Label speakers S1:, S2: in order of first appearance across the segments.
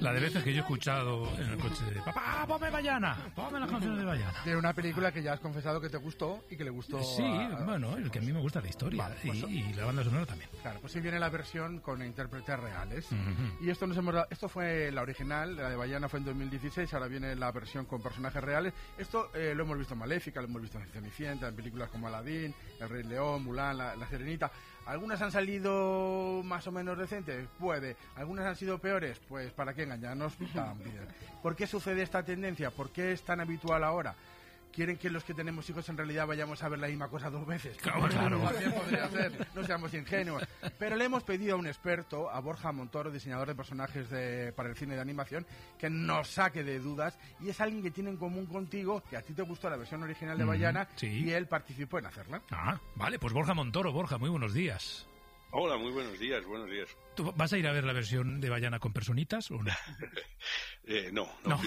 S1: La de veces que yo he escuchado en el coche de papá, ponme Bayana, ponme las canciones de Bayana.
S2: De una película que ya has confesado que te gustó y que le gustó.
S1: Sí, bueno, el que a mí me gusta la historia.
S2: Vale, pues,
S1: y la banda sonora también.
S2: Claro, pues sí viene la versión con intérpretes reales. Y esto fue la original, la de Bayana fue en 2016, ahora viene la versión con personajes reales. Esto lo hemos visto en Maléfica, lo hemos visto en Cenicienta, en películas como Aladín, El Rey León, Mulan, la Sirenita. ¿Algunas han salido más o menos decentes? Puede. ¿Algunas han sido peores? Pues para qué engañarnos también. ¿Por qué sucede esta tendencia? ¿Por qué es tan habitual ahora? ¿Quieren que los que tenemos hijos en realidad vayamos a ver la misma cosa 2 veces?
S1: Claro.
S2: También podría ser, no seamos ingenuos. Pero le hemos pedido a un experto, a Borja Montoro, diseñador de personajes para el cine de animación, que nos saque de dudas, y es alguien que tiene en común contigo, que a ti te gustó la versión original de Bayana,
S1: sí.
S2: y él participó en hacerla.
S1: Ah, vale, pues Borja Montoro. Borja, muy buenos días.
S3: Hola, muy buenos días, buenos días.
S1: ¿Tú vas a ir a ver la versión de Bayana con personitas o no?
S3: No.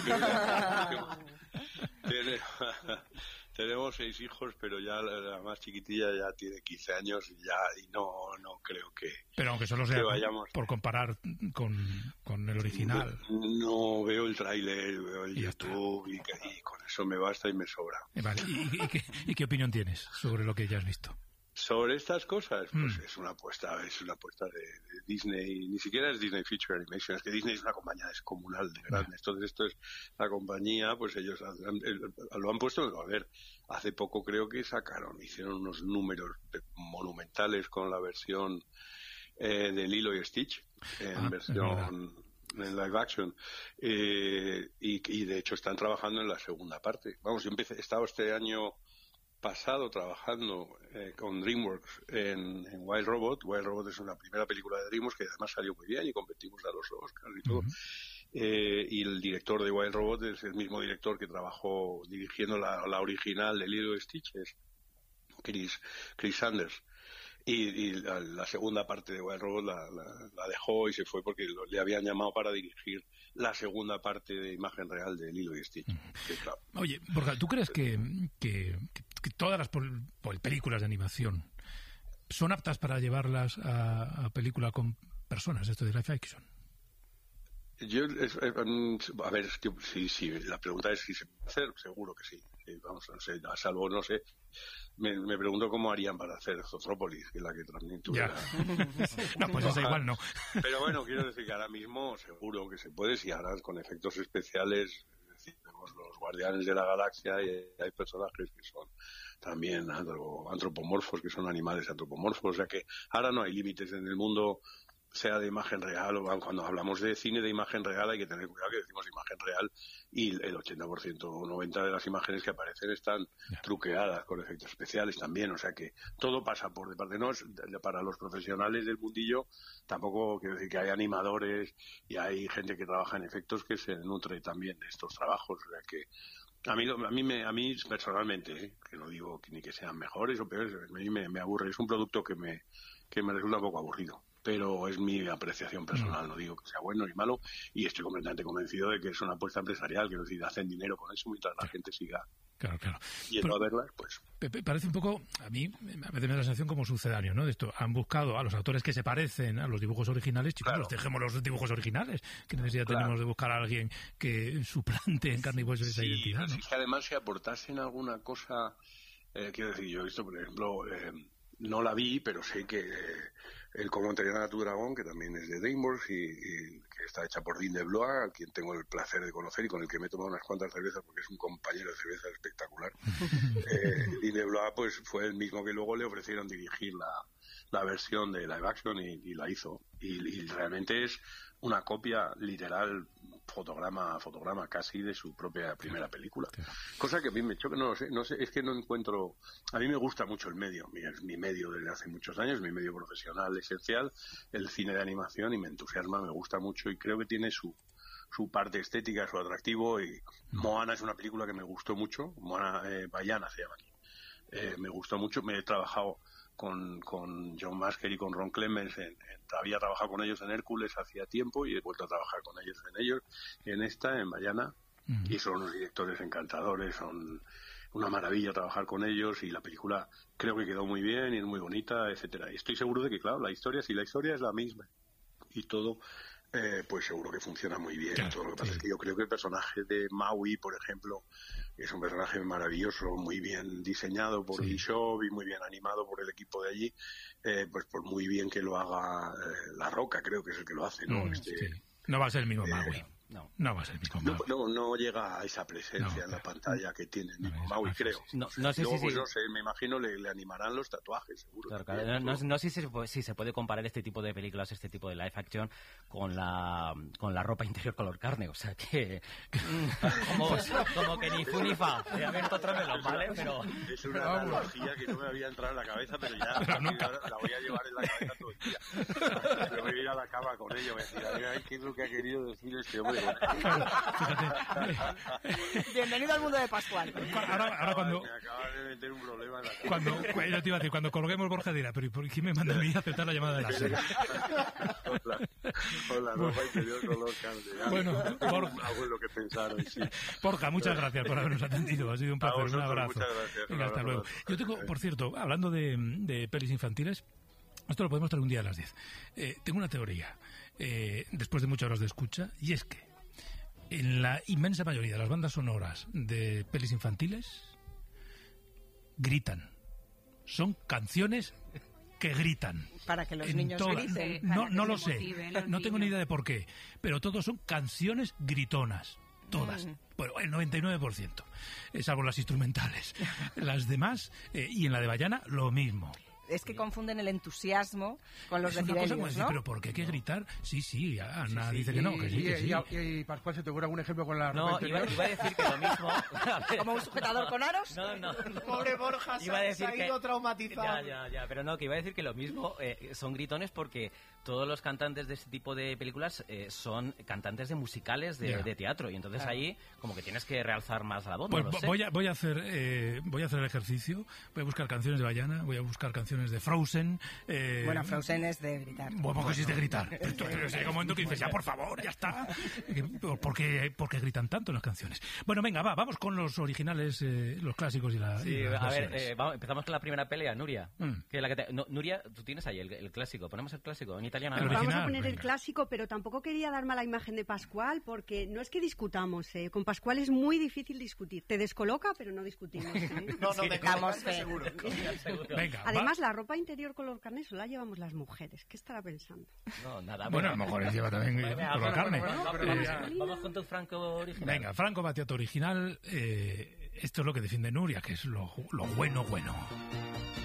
S3: Tenemos 6 hijos, pero ya la más chiquitilla ya tiene 15 años y no creo que...
S1: Pero aunque solo sea por comparar con el original.
S3: No veo el tráiler, veo el YouTube y con eso me basta y me sobra.
S1: Vale. ¿Y qué opinión tienes sobre lo que ya has visto?
S3: Sobre estas cosas, pues es una apuesta de Disney, ni siquiera es Disney Feature Animation, es que Disney es una compañía descomunal de grande. Entonces esto es la compañía, pues ellos lo han puesto, a ver, hace poco creo que hicieron unos números monumentales con la versión de Lilo y Stitch, en versión en live action, y de hecho están trabajando en la segunda parte. Vamos, yo he estado este año pasado trabajando con DreamWorks en Wild Robot. Wild Robot es una primera película de DreamWorks que además salió muy bien y competimos a los Oscars y todo. Y el director de Wild Robot es el mismo director que trabajó dirigiendo la original de Lilo y Stitch, es Chris Sanders. Y la segunda parte de Wild Robot la dejó y se fue porque le habían llamado para dirigir la segunda parte de imagen real de Lilo y Stitch. Claro.
S1: Oye, Borja, ¿tú crees que todas las películas de animación son aptas para llevarlas a película con personas, esto de live action?
S3: A ver, si la pregunta es si se puede hacer, seguro que sí. Vamos, no sé, a salvo, no sé. Me pregunto cómo harían para hacer Zootropolis, que es la que también tuviera.
S1: No, pues esa igual no.
S3: Pero bueno, quiero decir que ahora mismo seguro que se puede, si ahora con efectos especiales, es decir, tenemos los Guardianes de la Galaxia y hay personajes que son también antropomorfos, que son animales antropomorfos, o sea que ahora no hay límites en el mundo, sea de imagen real o cuando hablamos de cine de imagen real hay que tener cuidado que decimos imagen real y el 80% o 90% de las imágenes que aparecen están truqueadas con efectos especiales también, o sea que todo pasa por de parte, no es para los profesionales del mundillo, tampoco quiero decir que hay animadores y hay gente que trabaja en efectos que se nutre también de estos trabajos, o sea que a mí personalmente, que no digo ni que sean mejores o peores, a mí me aburre, es un producto que me resulta un poco aburrido. Pero es mi apreciación personal, no digo que sea bueno ni malo, y estoy completamente convencido de que es una apuesta empresarial, que es decir, hacen dinero con eso mientras la gente siga
S1: Claro.
S3: yendo a verlas, pues.
S1: Parece un poco, a mí me da la sensación como sucedáneo, ¿no? De esto, han buscado a los actores que se parecen a los dibujos originales, chicos,
S3: Claro.
S1: dejemos los dibujos originales, que necesidad tenemos de buscar a alguien que suplante en carne y hueso esa identidad, ¿no?
S3: Es que además si aportasen alguna cosa, quiero decir, yo he visto, por ejemplo, no la vi, pero sé que el Cómo entrenar a tu dragón, que también es de DreamWorks y que está hecha por Dean DeBlois, a quien tengo el placer de conocer y con el que me he tomado unas cuantas cervezas porque es un compañero de cerveza espectacular. Dean DeBlois pues fue el mismo que luego le ofrecieron dirigir la versión de live action y la hizo. Y realmente es una copia literal, fotograma a fotograma casi de su propia primera película. Cosa que a mí me choca, no sé, es que no encuentro... A mí me gusta mucho el medio, es mi medio desde hace muchos años, mi medio profesional esencial, el cine de animación, y me entusiasma, me gusta mucho y creo que tiene su parte estética, su atractivo. Y Moana es una película que me gustó mucho, Moana, Bayana se llama aquí. Me gustó mucho, me he trabajado con John Masker y con Ron Clements, había trabajado con ellos en Hércules hacía tiempo y he vuelto a trabajar con ellos en Bayana, y son unos directores encantadores, son una maravilla trabajar con ellos, y la película creo que quedó muy bien y es muy bonita, etcétera. Y estoy seguro de que, claro, si la historia es la misma y todo, pues seguro que funciona muy bien.
S1: Claro,
S3: Todo lo que pasa es que yo creo que el personaje de Maui, por ejemplo, es un personaje maravilloso, muy bien diseñado por Bishop y muy bien animado por el equipo de allí, pues por muy bien que lo haga La Roca, creo que es el que lo hace, ¿no?
S1: No va a ser el mismo Maui. No va a ser el mismo Maui.
S3: No llega a esa presencia en la pantalla que tiene el mismo Maui, creo.
S4: No sé
S3: Luego,
S4: si...
S3: pues, no sé, me imagino le animarán los tatuajes, seguro.
S4: Claro. No sé si se puede comparar este tipo de películas, este tipo de live action con la ropa interior color carne, o sea que como que ni fu ni fa. A ver, otro melón, ¿vale? Pero
S3: es una analogía que no me había entrado en la cabeza, pero ya la voy a llevar en la cabeza todo el día. Yo voy a ir a la cama con ello, me decía, ay, ¿qué es lo que ha querido decir este hombre?
S5: Bienvenido al mundo de Pascual.
S1: Ahora cuando...
S3: Me acabas de meter un problema en la cabeza.
S1: Yo te iba a decir, cuando colguemos, Borja dirá, pero ¿por qué me manda a mí a aceptar la llamada de la serie?
S3: Hola, ropa interior color carne.
S1: Bueno,
S3: Borja, algo en lo que pensaron, sí.
S1: Borja, muchas gracias por habernos atendido. Ha sido un placer. Un abrazo.
S3: Muchas gracias.
S1: Venga, hasta luego. Yo tengo, por cierto, hablando de pelis infantiles, esto lo podemos traer un día a las 10. Tengo una teoría, después de muchas horas de escucha, y es que en la inmensa mayoría de las bandas sonoras de pelis infantiles gritan. Son canciones que gritan.
S5: Para que los niños griten.
S1: No lo sé. No tengo ni idea de por qué. Pero todos son canciones gritonas. Todas. Bueno, el 99%. Salvo las instrumentales. Las demás, y en la de Bayana, lo mismo.
S5: Es que confunden el entusiasmo con los decibelios,
S1: una cosa como,
S5: ¿no?
S1: Pero ¿por qué hay que gritar? Sí, Ana dice que no, que sí, que sí.
S2: Y Pascual, ¿se te ocurre algún ejemplo con la ropa
S4: no,
S2: interior?
S4: iba a decir que lo mismo...
S5: ¿Como un sujetador con aros?
S4: No.
S6: Pobre Borja, se ha ido traumatizado.
S4: Ya, pero no, que iba a decir que lo mismo son gritones porque todos los cantantes de este tipo de películas son cantantes de musicales de teatro, y entonces ahí como que tienes que realzar más la voz.
S1: Pues
S4: no lo sé.
S1: voy a hacer el ejercicio, voy a buscar canciones de Bayana, voy a buscar canciones de Frozen.
S5: Bueno, Frozen es de gritar.
S1: Bueno, pues es de gritar. Pero llega un momento que dices, ya, por favor, ya está. ¿Por qué gritan tanto en las canciones? Bueno, venga, vamos con los originales, los clásicos y las versiones.
S4: Empezamos con la primera pelea, Nuria. Nuria, tú tienes ahí el clásico. Ponemos el clásico en italiano.
S7: Vamos a poner el clásico, pero tampoco quería dar mala imagen de Pascual, porque no es que discutamos. Con Pascual es muy difícil discutir. Te descoloca, pero no discutimos.
S6: No, dejamos seguro.
S1: Venga,
S7: además, la ropa interior color carne solo la llevamos las mujeres. ¿Qué estará pensando?
S4: No, nada.
S1: Bueno, a lo mejor él lleva también color carne.
S4: Vamos con tu Franco original.
S1: Venga, Franco Battiato original. Esto es lo que defiende Nuria, que es lo bueno.